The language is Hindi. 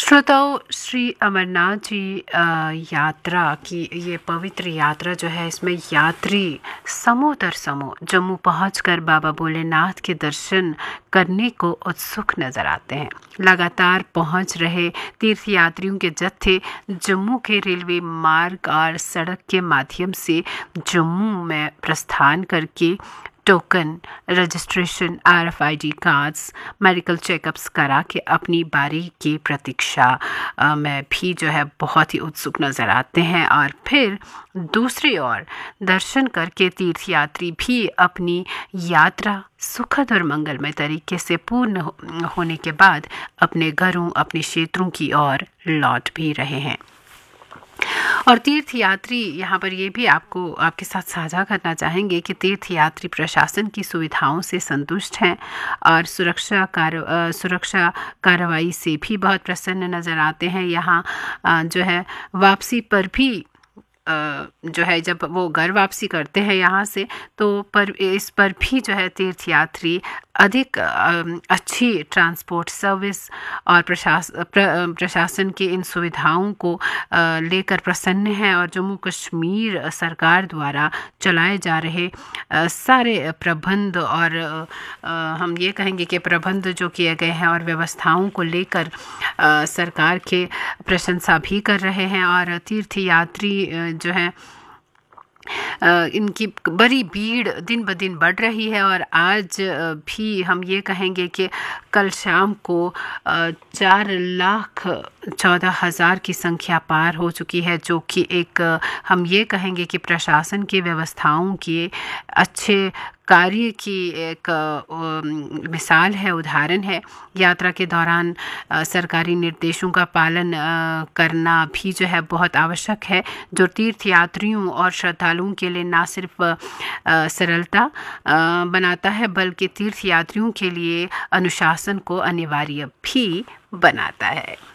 श्रोताओं, श्री अमरनाथ जी यात्रा की ये पवित्र यात्रा जो है, इसमें यात्री समूह दर समूह जम्मू पहुंचकर बाबा भोलेनाथ के दर्शन करने को उत्सुक नजर आते हैं। लगातार पहुंच रहे तीर्थयात्रियों के जत्थे जम्मू के रेलवे मार्ग और सड़क के माध्यम से जम्मू में प्रस्थान करके token registration, RFID cards, medical checkups करा के अपनी बारी की प्रतीक्षा में भी जो है बहुत ही उत्सुक नज़र आते हैं। और फिर दूसरी ओर दर्शन करके तीर्थयात्री भी अपनी यात्रा सुखद और मंगलमय तरीके से पूर्ण होने के बाद अपने घरों, अपने क्षेत्रों की ओर लौट भी रहे हैं। और तीर्थयात्री यहाँ पर ये भी आपके साथ साझा करना चाहेंगे कि तीर्थयात्री प्रशासन की सुविधाओं से संतुष्ट हैं और सुरक्षा कार्रवाई से भी बहुत प्रसन्न नज़र आते हैं। यहाँ जो है वापसी पर भी जो है, जब वो घर वापसी करते हैं यहाँ से, तो इस पर भी जो है तीर्थयात्री अधिक अच्छी ट्रांसपोर्ट सर्विस और प्रशासन की इन सुविधाओं को लेकर प्रसन्न हैं। और जम्मू कश्मीर सरकार द्वारा चलाए जा रहे सारे प्रबंध और हम ये कहेंगे कि प्रबंध जो किए गए हैं और व्यवस्थाओं को लेकर सरकार के प्रशंसा भी कर रहे हैं। और तीर्थयात्री जो है इनकी बड़ी भीड़ दिन ब दिन बढ़ रही है। और आज भी हम ये कहेंगे कि कल शाम को 4,14,000 की संख्या पार हो चुकी है, जो कि एक हम ये कहेंगे कि प्रशासन की व्यवस्थाओं के अच्छे कार्य की एक मिसाल है, उदाहरण है। यात्रा के दौरान सरकारी निर्देशों का पालन करना भी जो है बहुत आवश्यक है, जो तीर्थयात्रियों और श्रद्धालुओं के लिए ना सिर्फ सरलता बनाता है, बल्कि तीर्थयात्रियों के लिए अनुशासन को अनिवार्य भी बनाता है।